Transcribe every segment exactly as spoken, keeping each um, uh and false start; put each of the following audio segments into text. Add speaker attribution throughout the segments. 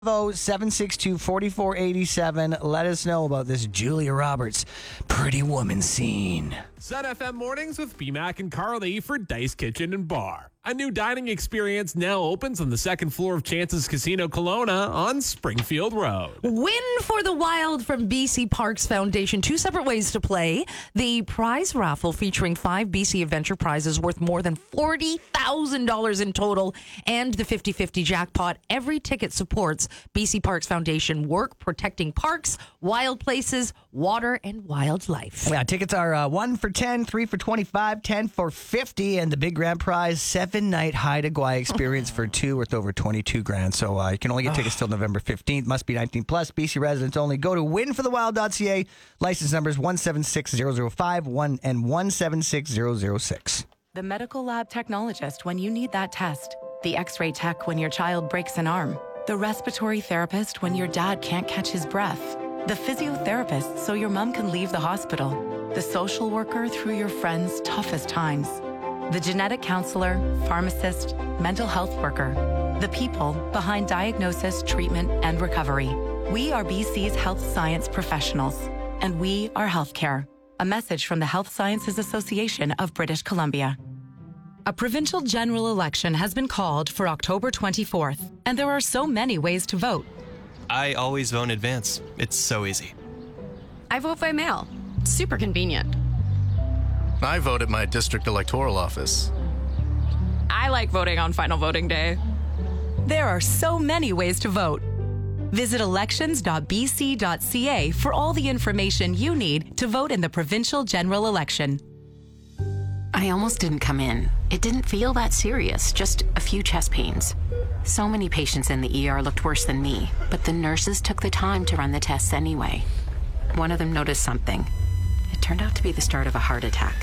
Speaker 1: oh seven six two, four four eight seven. Let us know about this Julia Roberts Pretty Woman scene.
Speaker 2: Sun F M mornings with B Mac and Carly for Dice Kitchen and Bar. A new dining experience now opens on the second floor of Chance's Casino Kelowna on Springfield Road.
Speaker 3: Win for the Wild from B C Parks Foundation. Two separate ways to play. The prize raffle featuring five B C Adventure prizes worth more than forty thousand dollars in total, and the fifty-fifty jackpot. Every ticket supports B C Parks Foundation work protecting parks, wild places, water, and wildlife.
Speaker 1: Yeah, tickets are uh, one for ten, three for twenty-five, ten for fifty, and the big grand prize, seven night Haida Gwaii experience for two worth over twenty-two grand. So uh, you can only get tickets till November fifteenth. Must be nineteen plus. B C residents only. Go to win for the wild dot c a. License numbers one seven six zero zero five one and one seven six zero zero six.
Speaker 4: The medical lab technologist when you need that test. The x-ray tech when your child breaks an arm. The respiratory therapist when your dad can't catch his breath. The physiotherapist so your mom can leave the hospital. The social worker through your friend's toughest times. The genetic counselor, pharmacist, mental health worker. The people behind diagnosis, treatment, and recovery. We are B C's health science professionals, and we are healthcare. A message from the Health Sciences Association of British Columbia. A provincial general election has been called for October twenty-fourth, and there are so many ways to vote.
Speaker 5: I always vote in advance. It's so easy.
Speaker 6: I vote by mail. Super convenient.
Speaker 7: I vote at my district electoral office.
Speaker 6: I like voting on final voting day.
Speaker 4: There are so many ways to vote. Visit elections dot b c dot c a for all the information you need to vote in the provincial general election.
Speaker 8: I almost didn't come in. It didn't feel that serious, just a few chest pains. So many patients in the E R looked worse than me, but the nurses took the time to run the tests anyway. One of them noticed something. It turned out to be the start of a heart attack.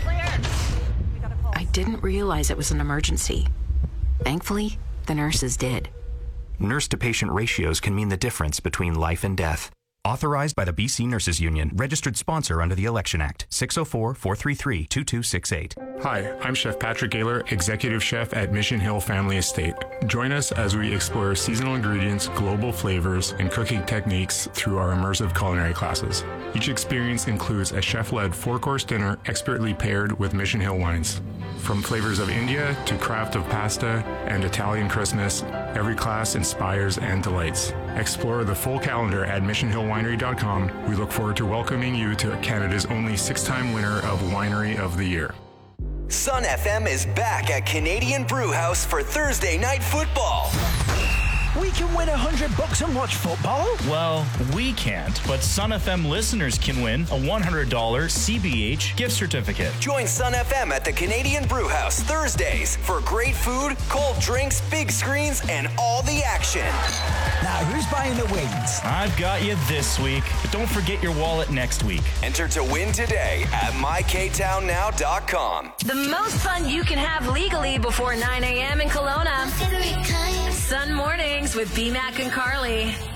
Speaker 8: I didn't realize it was an emergency. Thankfully, the nurses did.
Speaker 9: Nurse-to-patient ratios can mean the difference between life and death. Authorized by the B C Nurses Union. Registered sponsor under the Election Act. six oh four, four three three, two two six eight.
Speaker 10: Hi, I'm Chef Patrick Gaylor, Executive Chef at Mission Hill Family Estate. Join us as we explore seasonal ingredients, global flavors, and cooking techniques through our immersive culinary classes. Each experience includes a chef-led four-course dinner expertly paired with Mission Hill wines. From flavors of India to craft of pasta and Italian Christmas, every class inspires and delights. Explore the full calendar at mission hill winery dot com. We look forward to welcoming you to Canada's only six-time winner of Winery of the Year.
Speaker 11: Sun F M is back at Canadian Brewhouse for Thursday Night Football.
Speaker 12: We can win a hundred bucks and watch football?
Speaker 13: Well, we can't, but Sun F M listeners can win a one hundred dollars C B H gift certificate.
Speaker 11: Join Sun F M at the Canadian Brewhouse Thursdays for great food, cold drinks, big screens, and all the action.
Speaker 12: Now, who's buying the wings?
Speaker 13: I've got you this week, but don't forget your wallet next week.
Speaker 11: Enter to win today at my k town now dot com.
Speaker 14: The most fun you can have legally before nine a.m. in Kelowna. Sun Mornings with B Mac and Carly.